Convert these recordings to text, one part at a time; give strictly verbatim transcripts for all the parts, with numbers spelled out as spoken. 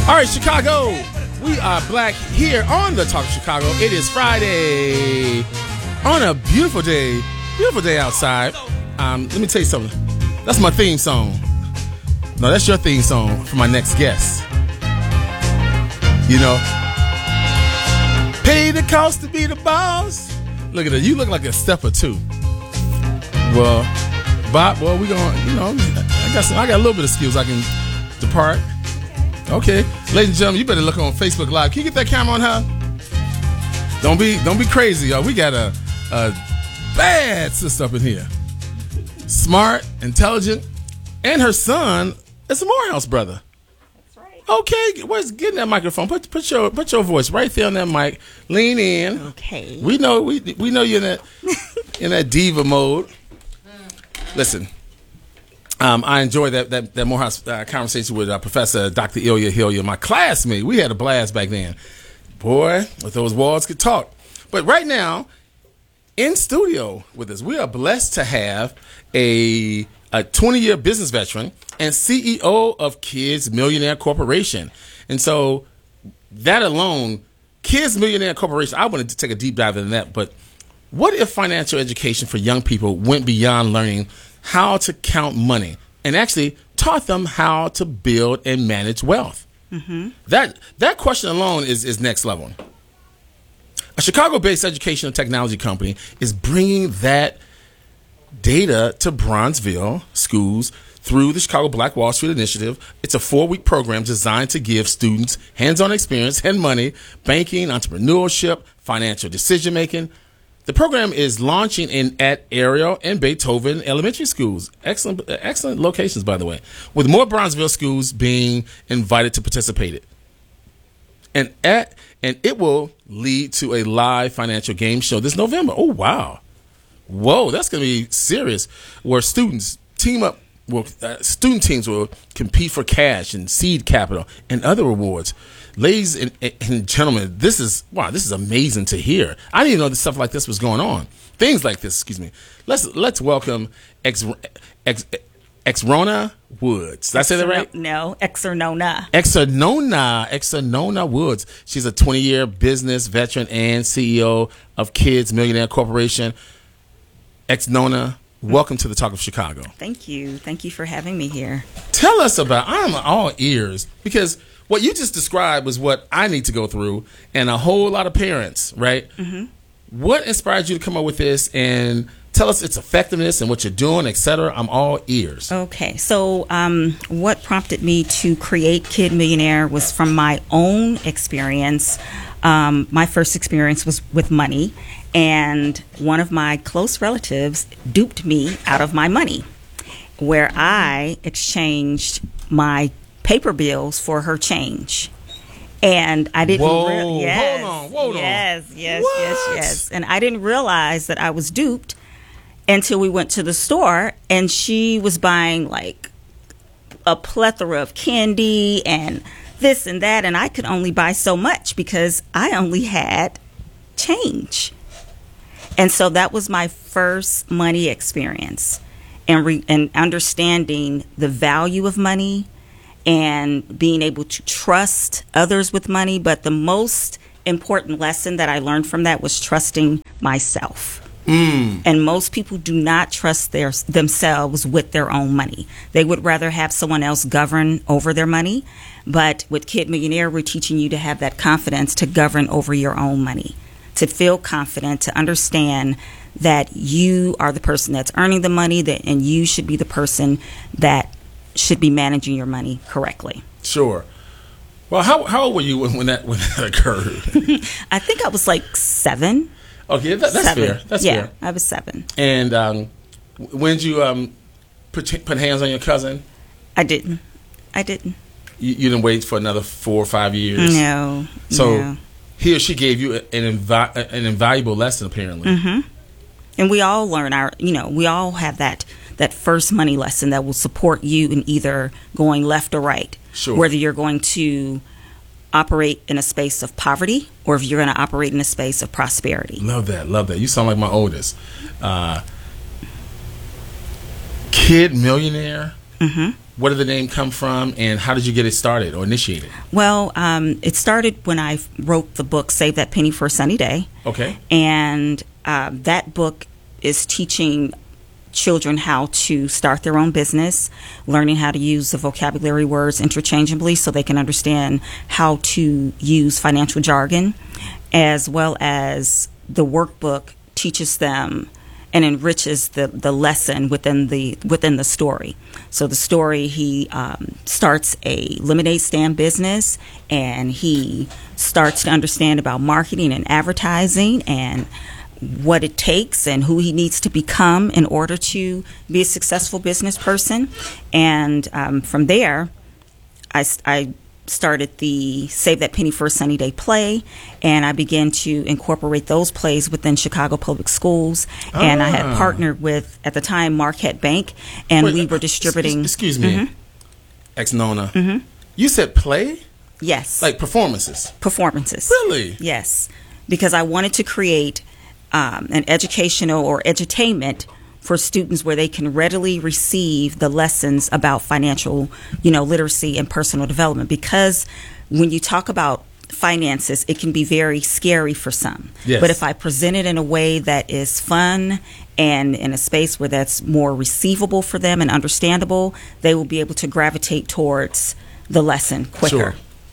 All right, Chicago. We are black here on the Talk of Chicago. It is Friday on a beautiful day. Beautiful day outside. Um, let me tell you something. That's my theme song. No, that's your theme song for my next guest. You know, pay the cost to be the boss. Look at that. You look like a step or two. Well, Bob, well, we gonna, you know, I got some, I got a little bit of skills I can depart. Okay, ladies and gentlemen, you better look on Facebook Live. Can you get that camera on her? Don't be, don't be crazy, y'all. We got a, a bad sister up in here. Smart, intelligent, and her son is a Morehouse brother. That's right. Okay, where's getting that microphone? Put put your put your voice right there on that mic. Lean in. Okay. We know we we know you're in that in that diva mode. Listen. Um, I enjoyed that that, that Morehouse uh, conversation with uh, Professor Doctor Ilya Hillier, my classmate. We had a blast back then. Boy, if those walls could talk. But right now, in studio with us, we are blessed to have a a twenty-year business veteran and C E O of Kids Millionaire Corporation. And so that alone, Kids Millionaire Corporation, I wanted to take a deep dive into that. But what if financial education for young people went beyond learning how to count money and actually taught them how to build and manage wealth? Mm-hmm. That that question alone is, is next level. A Chicago-based educational technology company is bringing that data to Bronzeville schools through the Chicago Black Wall Street Initiative. It's a four-week program designed to give students hands-on experience and money, banking, entrepreneurship, financial decision-making. The program is launching in at Ariel and Beethoven elementary schools. Excellent, excellent locations, by the way, with more Bronzeville schools being invited to participate in. And at and it will lead to a live financial game show this November. Oh wow, whoa, that's going to be serious. Where students team up, will uh, student teams will compete for cash and seed capital and other rewards. Ladies and, and gentlemen, this is wow. This is amazing to hear. I didn't even know that stuff like this was going on. Things like this, excuse me. Let's let's welcome ex ex Exernona Woods. Did I say that right? No, Exernona. Exernona, Exernona Woods. She's a twenty-year business veteran and C E O of Kids Millionaire Corporation. Exernona, welcome to the Talk of Chicago. Thank you. Thank you for having me here. Tell us about. I'm all ears because what you just described was what I need to go through, and a whole lot of parents, right? Mm-hmm. What inspired you to come up with this, and tell us its effectiveness and what you're doing, et cetera. I'm all ears. Okay, so um, what prompted me to create Kid Millionaire was from my own experience. Um, my first experience was with money, and one of my close relatives duped me out of my money, where I exchanged my paper bills for her change. And I didn't Whoa, re- yes, hold on, hold on. Yes, yes, What? yes, yes. And I didn't realize that I was duped until we went to the store and she was buying like a plethora of candy and this and that, and I could only buy so much because I only had change. And so that was my first money experience, and re- and understanding the value of money and being able to trust others with money. But the most important lesson that I learned from that was trusting myself. Mm. And most people do not trust their themselves with their own money. They would rather have someone else govern over their money. But with Kid Millionaire, we're teaching you to have that confidence to govern over your own money, to feel confident, to understand that you are the person that's earning the money, that, and you should be the person that should be managing your money correctly. Sure. Well, how how old were you when, when that when that occurred? I think I was like seven. Okay, that, that's seven. fair. That's yeah, fair. I was seven. And um, when did you um, put put hands on your cousin? I didn't. I didn't. You, you didn't wait for another four or five years. No. So no. he or she gave you an invi- an invaluable lesson, apparently. Mm-hmm. And we all learn our. You know, we all have that that first money lesson that will support you in either going left or right. Sure. Whether you're going to operate in a space of poverty or if you're going to operate in a space of prosperity. Love that. Love that. You sound like my oldest. Uh, Kid Millionaire. Mm-hmm. Where did the name come from, and how did you get it started or initiated? Well, um, it started when I wrote the book, Save That Penny for a Sunny Day. Okay. And uh, that book is teaching children how to start their own business, learning how to use the vocabulary words interchangeably so they can understand how to use financial jargon, as well as the workbook teaches them and enriches the, the lesson within the within the story. So the story, he um, starts a lemonade stand business, and he starts to understand about marketing and advertising and what it takes and who he needs to become in order to be a successful business person. And um, from there, I, I started the Save That Penny for a Sunny Day play, and I began to incorporate those plays within Chicago Public Schools. Ah. And I had partnered with, at the time, Marquette Bank, and Wait, we were distributing... Excuse me, mm-hmm. Ex-Nona. Mm-hmm. You said play? Yes. Like performances? Performances. Really? Yes. Because I wanted to create um, an educational or edutainment for students where they can readily receive the lessons about financial, you know, literacy and personal development. Because when you talk about finances, it can be very scary for some. Yes. But if I present it in a way that is fun and in a space where that's more receivable for them and understandable, they will be able to gravitate towards the lesson quicker. Sure.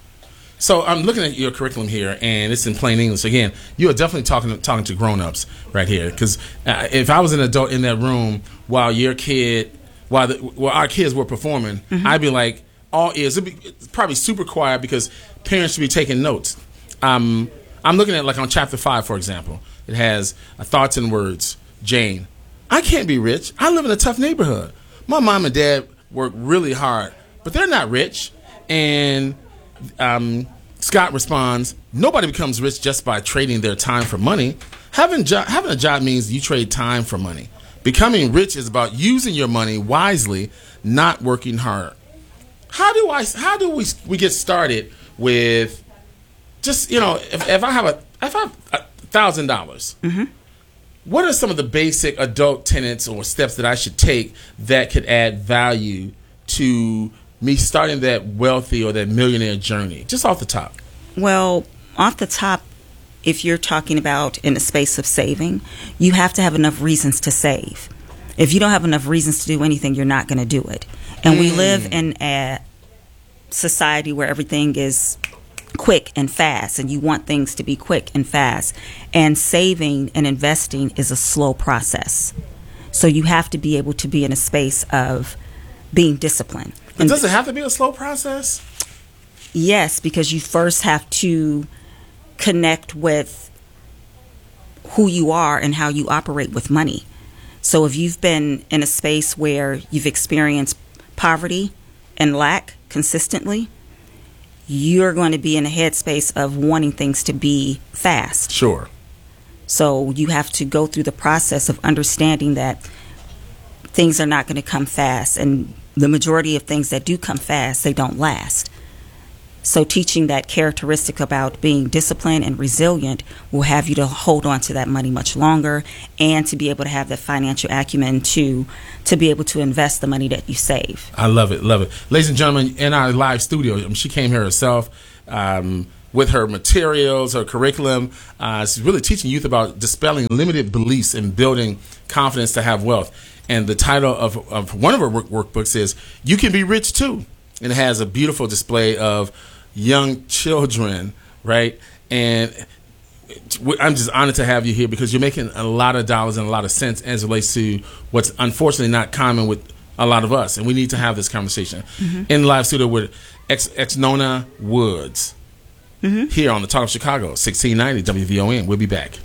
So I'm looking at your curriculum here, and it's in plain English. Again, you are definitely talking to, talking to grown-ups right here. Because uh, if I was an adult in that room while your kid, while the, while our kids were performing, mm-hmm. I'd be like all ears. It'd be it's probably super quiet because parents should be taking notes. Um, I'm looking at like on chapter five, for example. It has uh, thoughts and words. Jane, I can't be rich. I live in a tough neighborhood. My mom and dad work really hard, but they're not rich. And Um, Scott responds, nobody becomes rich just by trading their time for money. Having, jo- having a job means you trade time for money. Becoming rich is about using your money wisely, not working hard. How do I? How do we we get started with just, you know, if, if I have a if I have a thousand dollars, what are some of the basic adult tenets or steps that I should take that could add value to me starting that wealthy or that millionaire journey, just off the top? Well, off the top, if you're talking about in the space of saving, you have to have enough reasons to save. If you don't have enough reasons to do anything, you're not going to do it. And mm. we live in a society where everything is quick and fast, and you want things to be quick and fast. And saving and investing is a slow process. So you have to be able to be in a space of being disciplined. But does it have to be a slow process? Yes, because you first have to connect with who you are and how you operate with money. So if you've been in a space where you've experienced poverty and lack consistently, you're going to be in a headspace of wanting things to be fast. Sure. So you have to go through the process of understanding that things are not going to come fast, and the majority of things that do come fast, they don't last. So teaching that characteristic about being disciplined and resilient will have you to hold on to that money much longer, and to be able to have that financial acumen to to be able to invest the money that you save. I love it, love it. Ladies and gentlemen, in our live studio, I mean, she came here herself um, with her materials, her curriculum. Uh, she's really teaching youth about dispelling limited beliefs and building confidence to have wealth. And the title of, of one of her work, workbooks is You Can Be Rich Too. And it has a beautiful display of young children, right? And I'm just honored to have you here because you're making a lot of dollars and a lot of sense as it relates to what's unfortunately not common with a lot of us. And we need to have this conversation. Mm-hmm. In the live studio with ex, ex-Nona Woods mm-hmm. here on the Talk of Chicago, sixteen ninety W V O N. We'll be back.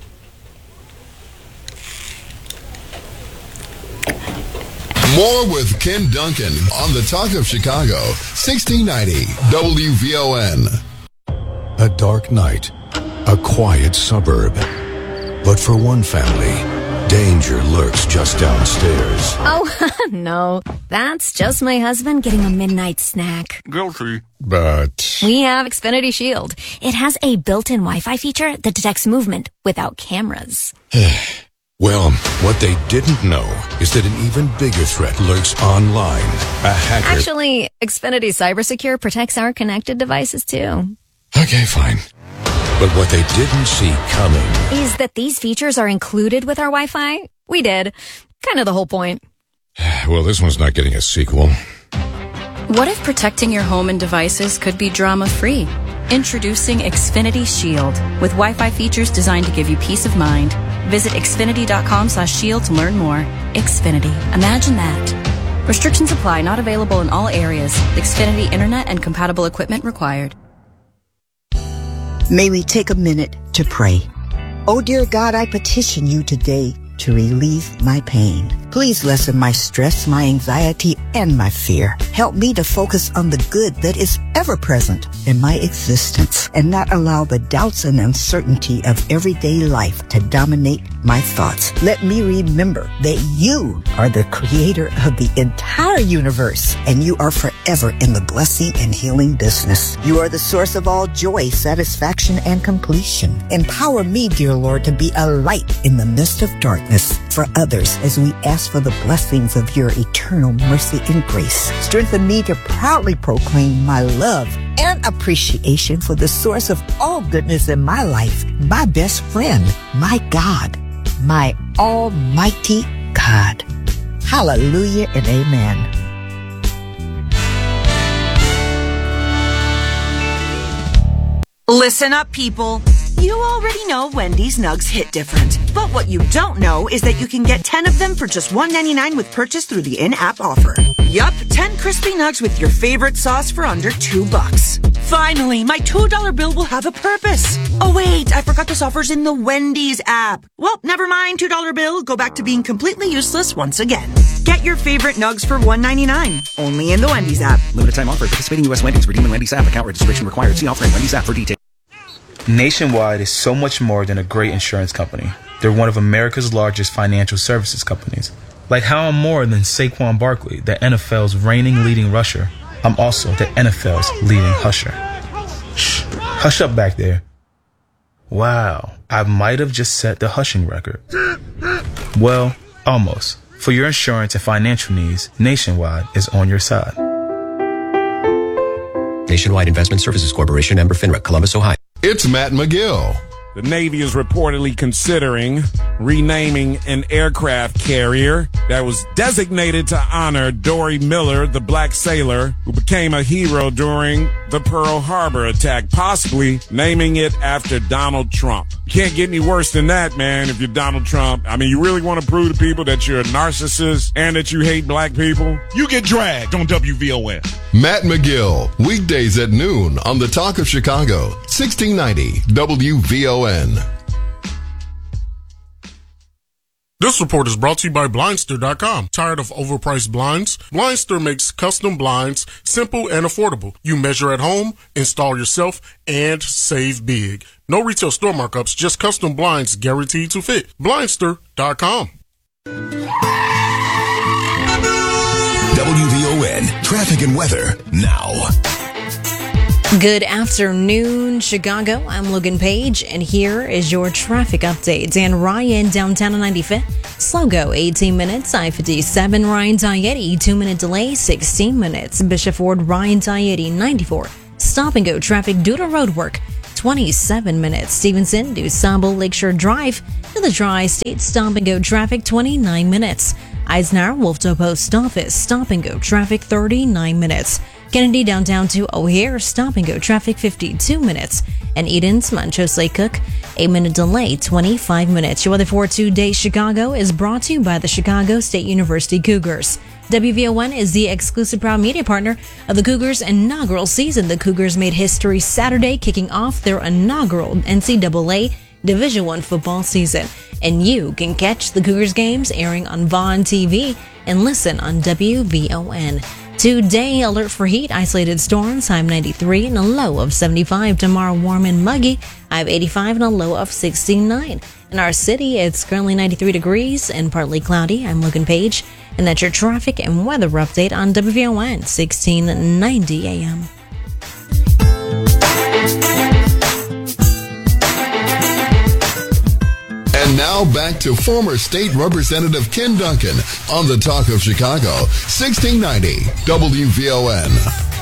More with Ken Duncan on the Talk of Chicago, sixteen ninety W V O N. A dark night, a quiet suburb. But for one family, danger lurks just downstairs. Oh, no. That's just my husband getting a midnight snack. Guilty. But we have Xfinity Shield. It has a built-in Wi-Fi feature that detects movement without cameras. Well, what they didn't know is that an even bigger threat lurks online. A hacker... Actually, Xfinity Cybersecure protects our connected devices too. Okay, fine. But what they didn't see coming... is that these features are included with our Wi-Fi? We did. Kind of the whole point. Well, this one's not getting a sequel. What if protecting your home and devices could be drama-free? Introducing Xfinity Shield with Wi-Fi features designed to give you peace of mind. Visit xfinity.com slash shield to learn more. Xfinity. Imagine that. Restrictions apply. Not available in all areas. Xfinity Internet and compatible equipment required. May we take a minute to pray. Oh, dear God, I petition you today to relieve my pain. Please lessen my stress, my anxiety, and my fear. Help me to focus on the good that is ever present in my existence and not allow the doubts and uncertainty of everyday life to dominate my thoughts. Let me remember that you are the creator of the entire universe and you are forever in the blessing and healing business. You are the source of all joy, satisfaction, and completion. Empower me, dear Lord, to be a light in the midst of darkness for others as we ask for the blessings of your eternal mercy and grace. Strengthen me to proudly proclaim my love and appreciation for the source of all goodness in my life, my best friend, my God, my almighty God. Hallelujah and amen. Listen up, people. You already know Wendy's Nugs hit different. But what you don't know is that you can get ten of them for just one ninety-nine with purchase through the in-app offer. Yup, ten crispy nugs with your favorite sauce for under two bucks. Finally, my two dollar bill will have a purpose. Oh wait, I forgot this offer's in the Wendy's app. Well, never mind, two dollar bill. Go back to being completely useless once again. Get your favorite nugs for one ninety-nine. Only in the Wendy's app. Limited time offer. Participating U S Wendy's. Redeem in Wendy's app. Account registration required. See offer in Wendy's app for details. Nationwide is so much more than a great insurance company. They're one of America's largest financial services companies. Like how I'm more than Saquon Barkley, the N F L's reigning leading rusher. I'm also the N F L's leading husher. Shh, hush up back there. Wow, I might have just set the hushing record. Well, almost. For your insurance and financial needs, Nationwide is on your side. Nationwide Investment Services Corporation, member FINRA, Columbus, Ohio. It's Matt McGill. The Navy is reportedly considering renaming an aircraft carrier that was designated to honor Dory Miller, the black sailor who became a hero during the Pearl Harbor attack, possibly naming it after Donald Trump. You can't get any worse than that, man, if you're Donald Trump. I mean, you really want to prove to people that you're a narcissist and that you hate black people? You get dragged on W V O N. Matt McGill, weekdays at noon on the Talk of Chicago, sixteen ninety W V O N. This report is brought to you by Blindster dot com. Tired of overpriced blinds? Blindster makes custom blinds simple and affordable. You measure at home, install yourself, and save big. No retail store markups, just custom blinds guaranteed to fit. Blindster dot com. W V O N traffic and weather now. Good afternoon, Chicago. I'm Logan Page, and here is your traffic update. Dan Ryan, downtown on ninety-fifth. Slow go, eighteen minutes. I fifty-seven, Ryan Dietti, two minute delay, sixteen minutes. Bishop Ford, Ryan Dietti, ninety-four. Stop and go traffic due to road work, twenty-seven minutes. Stevenson, DuSable Lakeshore Drive to the Tri-State. Stop and go traffic, twenty-nine minutes. Eisenhower, Wolftoe Post Office, stop and go traffic, thirty-nine minutes. Kennedy downtown to O'Hare, stop and go traffic, fifty-two minutes. And Eden's, Manchos Lake Cook, eight minute delay, twenty-five minutes. Your weather for today, Chicago, is brought to you by the Chicago State University Cougars. W V O N is the exclusive proud media partner of the Cougars' inaugural season. The Cougars made history Saturday, kicking off their inaugural N C double A Division One football season. And you can catch the Cougars games airing on Vaughn T V and listen on W V O N. Today, alert for heat, isolated storms, high of ninety-three and a low of seventy-five. Tomorrow, warm and muggy, high of eighty-five and a low of sixty-nine. In our city, it's currently ninety-three degrees and partly cloudy. I'm Logan Page, and that's your traffic and weather update on W V O N, sixteen ninety A M. And now back to former State Representative Ken Duncan on the Talk of Chicago, sixteen ninety W V O N.